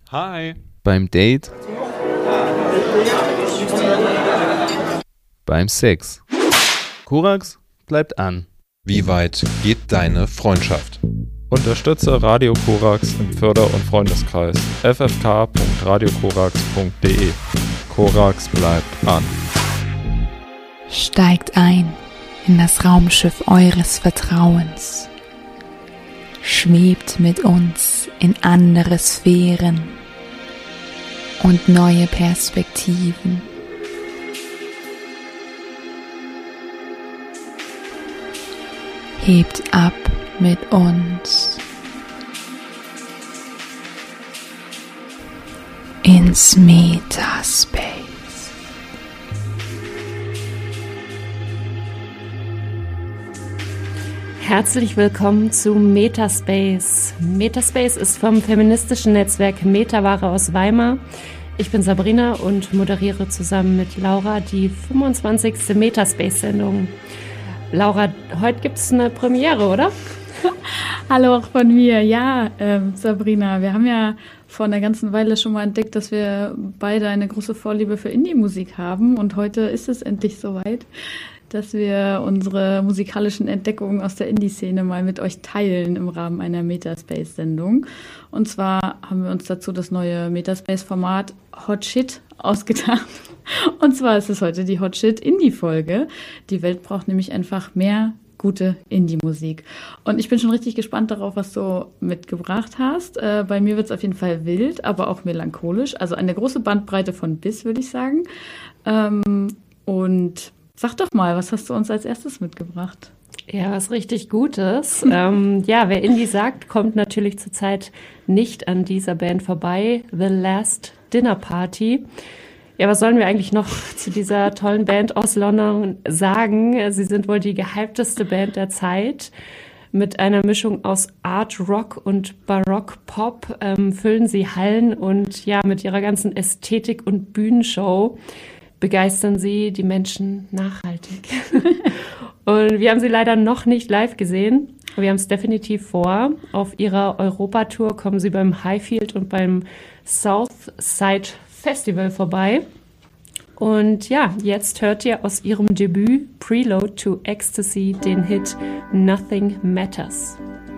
Hi. Beim Date. Beim Sex. Korax bleibt an. Wie weit geht deine Freundschaft? Unterstütze Radio Korax im Förder- und Freundeskreis ffk.radiokorax.de. Korax bleibt an. Steigt ein in das Raumschiff eures Vertrauens. Schwebt mit uns in andere Sphären und neue Perspektiven. Hebt ab mit uns ins Metaspace. Herzlich willkommen zu Metaspace. Metaspace ist vom feministischen Netzwerk Metaware aus Weimar. Ich bin Sabrina und moderiere zusammen mit Laura die 25. Metaspace-Sendung. Laura, heute gibt es eine Premiere, oder? Hallo auch von mir. Ja, Sabrina, wir haben ja vor einer ganzen Weile schon mal entdeckt, dass wir beide eine große Vorliebe für Indie-Musik haben. Und heute ist es endlich soweit, dass wir unsere musikalischen Entdeckungen aus der Indie-Szene mal mit euch teilen im Rahmen einer Metaspace-Sendung. Und zwar haben wir uns dazu das neue Metaspace-Format Hot Shit ausgedacht. Und zwar ist es heute die Hot Shit Indie-Folge. Die Welt braucht nämlich einfach mehr gute Indie-Musik. Und ich bin schon richtig gespannt darauf, was du mitgebracht hast. Bei mir wird es auf jeden Fall wild, aber auch melancholisch. Also eine große Bandbreite von bis, würde ich sagen. Und sag doch mal, was hast du uns als erstes mitgebracht? Ja, was richtig Gutes. Wer Indie sagt, kommt natürlich zurzeit nicht an dieser Band vorbei. The Last Dinner Party. Ja, was sollen wir eigentlich noch zu dieser tollen Band aus London sagen? Sie sind wohl die gehypteste Band der Zeit. Mit einer Mischung aus Art Rock und Barock Pop füllen sie Hallen und ja, mit ihrer ganzen Ästhetik und Bühnenshow begeistern sie die Menschen nachhaltig. Und wir haben sie leider noch nicht live gesehen. Wir haben es definitiv vor. Auf ihrer Europatour kommen sie beim Highfield und beim Southside Festival vorbei. Und ja, jetzt hört ihr aus ihrem Debüt Prelude to Ecstasy den Hit Nothing Matters.